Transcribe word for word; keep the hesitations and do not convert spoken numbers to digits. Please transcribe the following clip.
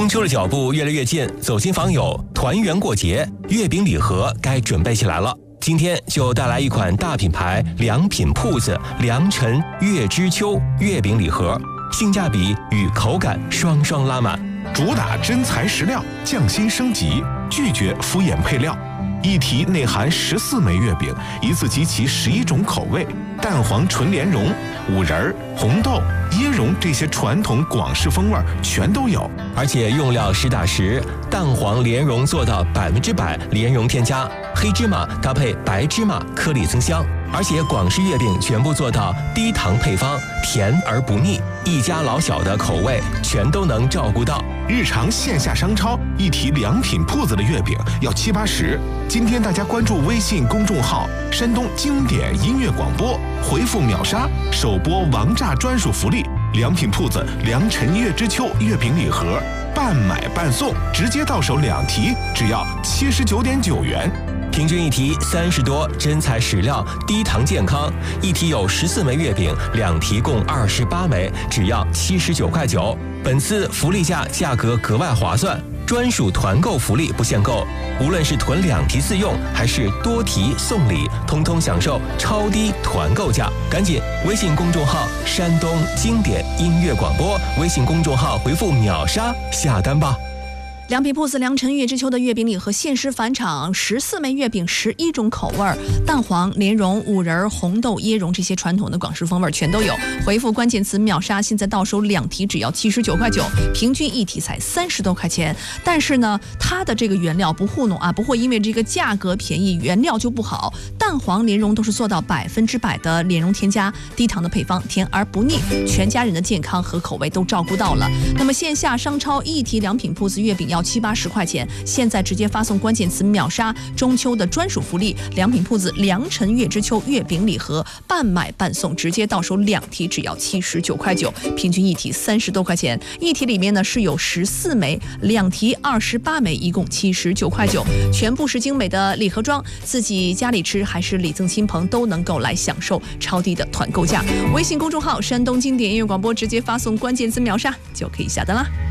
中秋的脚步越来越近，走亲访友、团圆过节，月饼礼盒该准备起来了。今天就带来一款大品牌良品铺子良辰月之秋月饼礼盒，性价比与口感双双拉满， 主打真材实料，匠心升级，拒绝敷衍配料。一提内含十四枚月饼，一次集齐十一种口味，蛋黄纯莲蓉、五仁、红豆、椰蓉这些传统广式风味全都有， 而且用料实打实，蛋黄莲蓉做到百分之百莲蓉添加，黑芝麻搭配白芝麻颗粒增香，而且广式月饼全部做到低糖配方，甜而不腻，一家老小的口味全都能照顾到。 日常线下商超一提良品铺子的月饼要七八十，今天大家关注微信公众号山东经典音乐广播，回复秒杀首播王炸专属福利，良品铺子良辰月之秋月饼礼盒半买半送，直接到手两提只要七十九点九元， 平均一提三十多，真材实料，低糖健康。一提有十四枚月饼，两提共二十八枚，只要七十九块九。本次福利价价格格外划算，专属团购福利不限购，无论是囤两提自用，还是多提送礼，通通享受超低团购价。赶紧微信公众号山东经典音乐广播，微信公众号回复秒杀下单吧。 良品铺子良辰月之秋的月饼礼盒限时返场，十四枚月饼，十一种口味，蛋黄、莲蓉、五仁、红豆、椰蓉这些传统的广式风味全都有。回复关键词秒杀，现在到手两提只要七十九块九，平均一提才三十多块钱。但是呢，它的这个原料不糊弄啊，不会因为这个价格便宜，原料就不好。蛋黄、莲蓉都是做到百分之百的莲蓉添加，低糖的配方，甜而不腻，全家人的健康和口味都照顾到了。那么线下商超一提良品铺子月饼要七八十块钱，现在直接发送关键词秒杀，中秋的专属福利，良品铺子良辰月之秋月饼礼盒半买半送，直接到手两提只要七十九块九，平均一提三十多块钱。一提里面呢是有十四枚，两提二十八枚，一共七十九块九，全部是精美的礼盒装，自己家里吃还是礼赠亲朋都能够来享受超低的团购价。微信公众号山东经典音乐广播，直接发送关键词秒杀就可以下单啦。